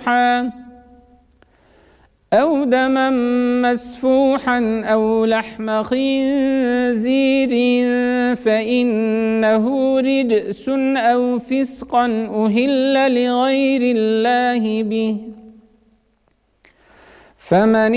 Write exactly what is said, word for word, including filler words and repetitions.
ذبيحا أو دما مسفوحا أو لحم خنزير فإنه رجس أو فسقا أهل لغير الله به فمن